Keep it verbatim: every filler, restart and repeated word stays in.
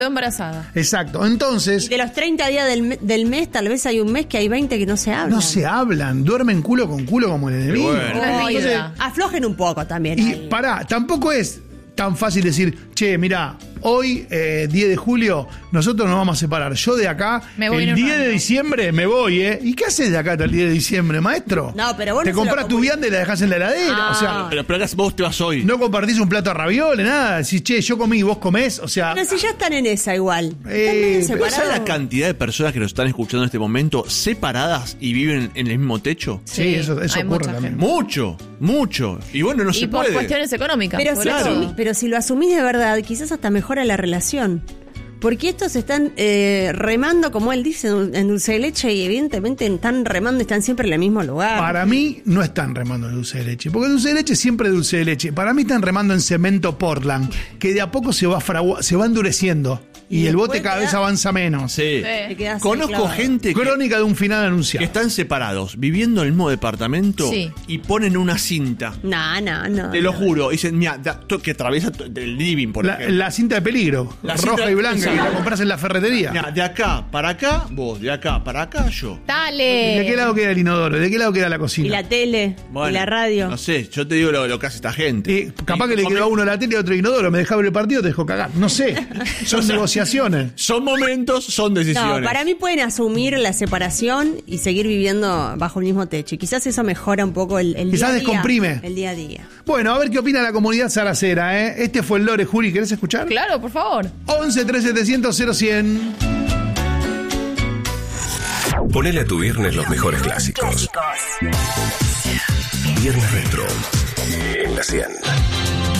Estoy embarazada. Exacto. Entonces... Y de los treinta días del, del mes, tal vez hay un mes que hay veinte que no se hablan. No se hablan. Duermen culo con culo como el enemigo. Bueno. Entonces, aflojen un poco también. Y ahí. pará, tampoco es tan fácil decir, che, mirá, hoy, eh, diez de julio, nosotros nos vamos a separar. Yo de acá, Me voy el en un diez de rato. diciembre me voy, ¿eh? ¿Y qué haces de acá hasta el diez de diciembre, maestro? No, pero vos no Te se compras lo tu comuni- vianda y la dejás en la heladera. Ah. O sea, Pero, pero acá vos te vas hoy. no compartís un plato de ravioles, nada. Decís, che, yo comí y vos comés. O sea, Pero si ya están en esa igual. Están Eh, medio pero ¿Pero separados. sabes la cantidad de personas que nos están escuchando en este momento separadas y viven en el mismo techo? sí, Sí, eso, eso hay ocurre mucha también. gente. Mucho, mucho. Y bueno, no Y se por puede. cuestiones económicas. Pero por si, eso. asumí- pero si lo asumís de verdad, quizás hasta mejora la relación. Porque estos están eh, remando, como él dice, en dulce de leche y evidentemente están remando y están siempre en el mismo lugar. Para mí no están remando en dulce de leche, porque dulce de leche siempre es dulce de leche. Para mí están remando en cemento Portland, que de a poco se va fragua- se va endureciendo y, Y el bote después cada queda- vez avanza menos. Sí. Te quedás ahí Conozco clavado. gente que, Crónica de un final que anunciado. están separados, viviendo en el mismo departamento Sí. y ponen una cinta. No, no, no. Te lo no. juro. Dicen, mira, da- to- que atraviesa to- el living, por La, ejemplo. la cinta de peligro, La roja cinta- y blanca, que Exacto. la compras en la ferretería. Mirá, de acá para acá, vos, de acá para acá, yo. Dale. ¿De qué lado queda el inodoro? ¿De qué lado queda la cocina? Y la tele, Bueno, y la radio. No sé, yo te digo lo, lo que hace esta gente. Eh, capaz Y que le come- quedó a uno la tele y a otro inodoro. Me dejaba ver el partido, te dejó cagar. No sé. Son negociaciones. Son momentos, son decisiones. No, para mí pueden asumir la separación y seguir viviendo bajo el mismo techo. Y quizás eso mejora un poco el, el Quizás día a día. descomprime. El día a día. Bueno, a ver qué opina la comunidad saracera, ¿eh? Este fue el Lore, Juli. ¿Querés escuchar? Claro, por favor. once, tres, setecientos, cero, cien. Ponele a tu viernes los mejores clásicos. Viernes Retro en la cien.